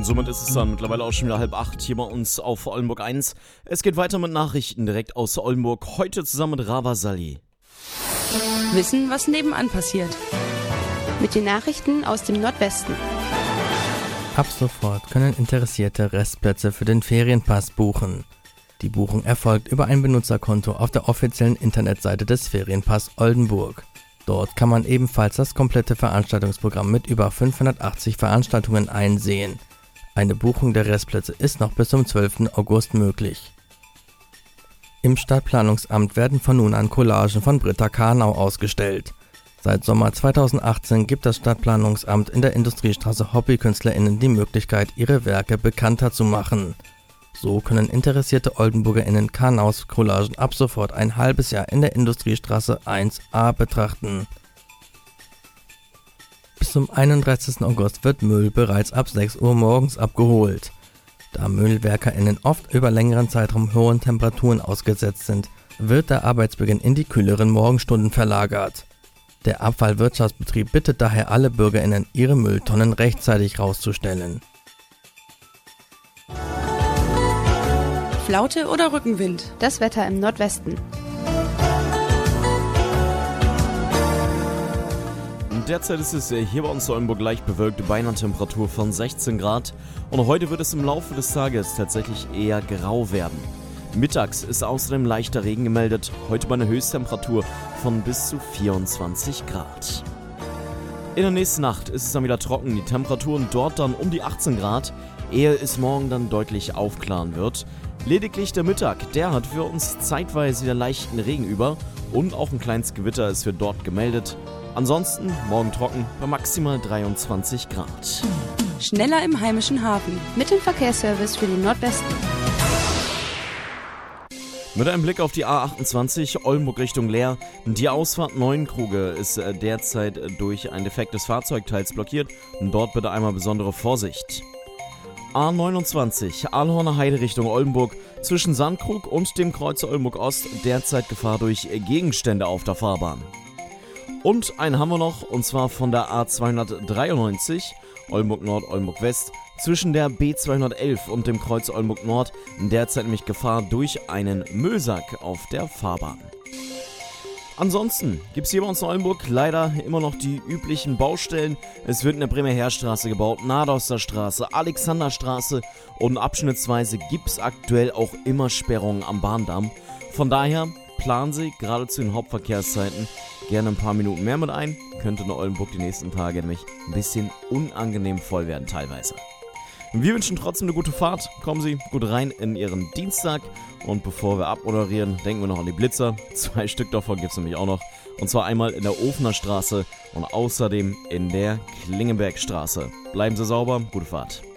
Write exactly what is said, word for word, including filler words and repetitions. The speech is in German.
Und somit ist es dann mittlerweile auch schon wieder halb acht hier bei uns auf Oldenburg eins. Es geht weiter mit Nachrichten direkt aus Oldenburg. Heute zusammen mit Rava Salih. Wissen, was nebenan passiert. Mit den Nachrichten aus dem Nordwesten. Ab sofort können Interessierte Restplätze für den Ferienpass buchen. Die Buchung erfolgt über ein Benutzerkonto auf der offiziellen Internetseite des Ferienpass Oldenburg. Dort kann man ebenfalls das komplette Veranstaltungsprogramm mit über fünfhundertachtzig Veranstaltungen einsehen. Eine Buchung der Restplätze ist noch bis zum zwölften August möglich. Im Stadtplanungsamt werden von nun an Collagen von Britta Karnau ausgestellt. Seit Sommer zweitausendachtzehn gibt das Stadtplanungsamt in der Industriestraße HobbykünstlerInnen die Möglichkeit, ihre Werke bekannter zu machen. So können interessierte OldenburgerInnen Karnaus Collagen ab sofort ein halbes Jahr in der Industriestraße eins a betrachten. Bis zum einunddreißigsten August wird Müll bereits ab sechs Uhr morgens abgeholt. Da MüllwerkerInnen oft über längeren Zeitraum hohen Temperaturen ausgesetzt sind, wird der Arbeitsbeginn in die kühleren Morgenstunden verlagert. Der Abfallwirtschaftsbetrieb bittet daher alle BürgerInnen, ihre Mülltonnen rechtzeitig rauszustellen. Flaute oder Rückenwind? Das Wetter im Nordwesten. Derzeit ist es hier bei uns in Oldenburg leicht bewölkt, bei einer Temperatur von sechzehn Grad. Und heute wird es im Laufe des Tages tatsächlich eher grau werden. Mittags ist außerdem leichter Regen gemeldet, heute bei einer Höchsttemperatur von bis zu vierundzwanzig Grad. In der nächsten Nacht ist es dann wieder trocken, die Temperaturen dort dann um die achtzehn Grad, ehe es morgen dann deutlich aufklaren wird. Lediglich der Mittag, der hat für uns zeitweise wieder leichten Regen über und auch ein kleines Gewitter ist für dort gemeldet. Ansonsten morgen trocken bei maximal dreiundzwanzig Grad. Schneller im heimischen Hafen. Mit dem Verkehrsservice für den Nordwesten. Mit einem Blick auf die A achtundzwanzig, Oldenburg Richtung Leer. Die Ausfahrt Neuenkruge ist derzeit durch ein defektes Fahrzeugteils blockiert. Und dort bitte einmal besondere Vorsicht. A neunundzwanzig, Ahlhorner Heide Richtung Oldenburg. Zwischen Sandkrug und dem Kreuzer Oldenburg Ost derzeit Gefahr durch Gegenstände auf der Fahrbahn. Und einen haben wir noch, und zwar von der A zweihundertdreiundneunzig, Oldenburg Nord, Oldenburg West, zwischen der B zweihundertelf und dem Kreuz Oldenburg Nord, derzeit nämlich Gefahr durch einen Müllsack auf der Fahrbahn. Ansonsten gibt es hier bei uns in Oldenburg leider immer noch die üblichen Baustellen. Es wird in der Bremer Heerstraße gebaut, Nadoster Straße, Alexanderstraße und abschnittsweise gibt es aktuell auch immer Sperrungen am Bahndamm. Von daher planen Sie gerade zu den Hauptverkehrszeiten gerne ein paar Minuten mehr mit ein. Könnte in Oldenburg die nächsten Tage nämlich ein bisschen unangenehm voll werden teilweise. Wir wünschen trotzdem eine gute Fahrt. Kommen Sie gut rein in Ihren Dienstag. Und bevor wir abmoderieren, denken wir noch an die Blitzer. Zwei Stück davon gibt es nämlich auch noch. Und zwar einmal in der Ofener Straße und außerdem in der Klingenbergstraße. Bleiben Sie sauber, gute Fahrt.